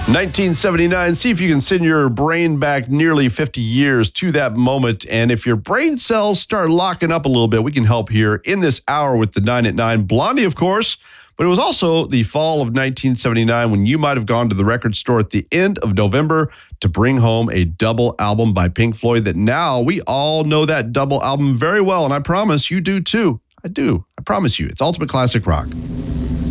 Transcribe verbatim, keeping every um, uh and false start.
nineteen seventy-nine, see if you can send your brain back nearly fifty years to that moment. And if your brain cells start locking up a little bit, we can help here in this hour with the nine at nine. Blondie, of course, but it was also the fall of nineteen seventy-nine when you might have gone to the record store at the end of November to bring home a double album by Pink Floyd that now we all know that double album very well. And I promise you do too. I do. I promise you. It's Ultimate Classic Rock.